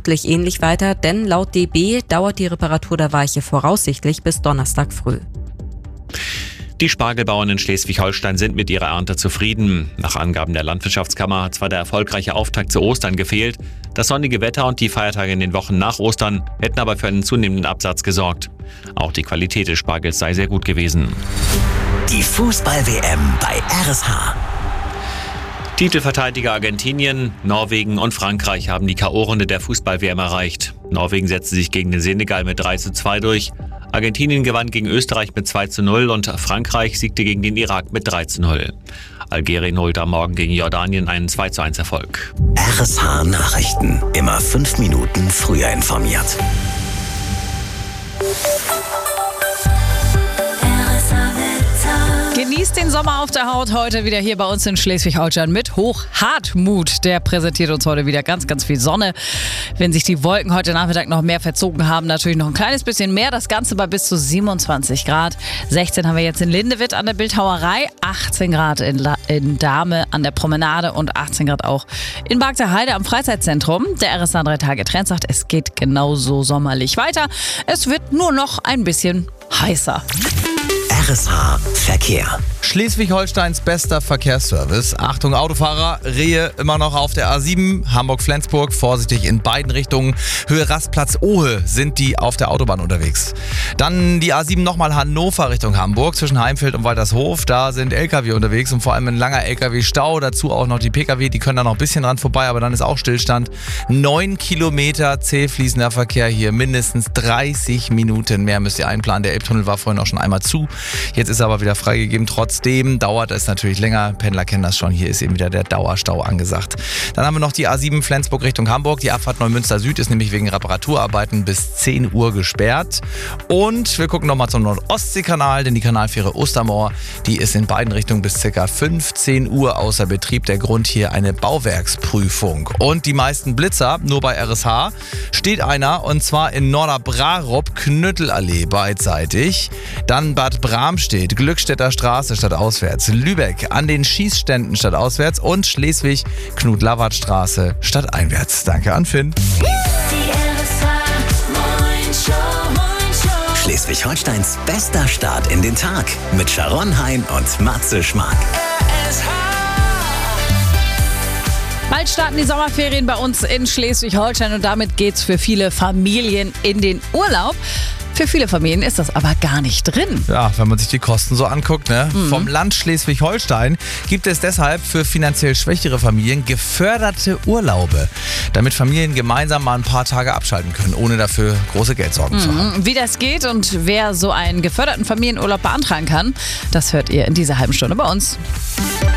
vermutlich ähnlich weiter, denn laut DB dauert die Reparatur der Weiche voraussichtlich bis Donnerstag früh. Die Spargelbauern in Schleswig-Holstein sind mit ihrer Ernte zufrieden. Nach Angaben der Landwirtschaftskammer hat zwar der erfolgreiche Auftakt zu Ostern gefehlt, das sonnige Wetter und die Feiertage in den Wochen nach Ostern hätten aber für einen zunehmenden Absatz gesorgt. Auch die Qualität des Spargels sei sehr gut gewesen. Die Fußball-WM bei RSH. Titelverteidiger Argentinien, Norwegen und Frankreich haben die K.O.-Runde der Fußball-WM erreicht. Norwegen setzte sich gegen den Senegal mit 3:2 durch. Argentinien gewann gegen Österreich mit 2:0 und Frankreich siegte gegen den Irak mit 3:0. Algerien holte am Morgen gegen Jordanien einen 2:1 Erfolg. RSH Nachrichten. Immer 5 Minuten früher informiert. Genießt den Sommer auf der Haut heute wieder hier bei uns in Schleswig-Holstein mit Hochhartmut. Der präsentiert uns heute wieder ganz, ganz viel Sonne. Wenn sich die Wolken heute Nachmittag noch mehr verzogen haben, natürlich noch ein kleines bisschen mehr. Das Ganze bei bis zu 27 Grad. 16 haben wir jetzt in Lindewitt an der Bildhauerei, 18 Grad in Dahme an der Promenade und 18 Grad auch in Bargter am Freizeitzentrum. Der RSH 3-Tage-Trend sagt, es geht genauso sommerlich weiter. Es wird nur noch ein bisschen heißer. RSH Verkehr. Schleswig-Holsteins bester Verkehrsservice. Achtung Autofahrer, Rehe immer noch auf der A7, Hamburg-Flensburg, vorsichtig in beiden Richtungen. Höhe Rastplatz Ohe sind die auf der Autobahn unterwegs. Dann die A7 nochmal Hannover Richtung Hamburg, zwischen Heimfeld und Waltershof. Da sind LKW unterwegs und vor allem ein langer LKW-Stau. Dazu auch noch die PKW, die können da noch ein bisschen dran vorbei, aber dann ist auch Stillstand. 9 Kilometer zäh fließender Verkehr hier, mindestens 30 Minuten mehr müsst ihr einplanen. Der Elbtunnel war vorhin auch schon einmal zu. Jetzt ist er aber wieder freigegeben. Trotzdem dauert es natürlich länger. Pendler kennen das schon. Hier ist eben wieder der Dauerstau angesagt. Dann haben wir noch die A7 Flensburg Richtung Hamburg. Die Abfahrt Neumünster Süd ist nämlich wegen Reparaturarbeiten bis 10 Uhr gesperrt. Und wir gucken nochmal zum Nordostseekanal, denn die Kanalfähre Ostermoor, die ist in beiden Richtungen bis ca. 15 Uhr außer Betrieb. Der Grund hier eine Bauwerksprüfung. Und die meisten Blitzer, nur bei RSH, steht einer und zwar in Norderbrarup, Knüttelallee beidseitig. Dann Bad Bramstedt, Glückstädter Straße statt auswärts, Lübeck an den Schießständen statt auswärts und Schleswig Knut-Lawert-Straße statt einwärts. Danke an Finn. Schleswig-Holsteins bester Start in den Tag mit Sharon Hein und Matze Schmark. Bald starten die Sommerferien bei uns in Schleswig-Holstein und damit geht's für viele Familien in den Urlaub. Für viele Familien ist das aber gar nicht drin. Ja, wenn man sich die Kosten so anguckt, ne? Vom Land Schleswig-Holstein gibt es deshalb für finanziell schwächere Familien geförderte Urlaube, damit Familien gemeinsam mal ein paar Tage abschalten können, ohne dafür große Geldsorgen zu haben. Wie das geht und wer so einen geförderten Familienurlaub beantragen kann, das hört ihr in dieser halben Stunde bei uns.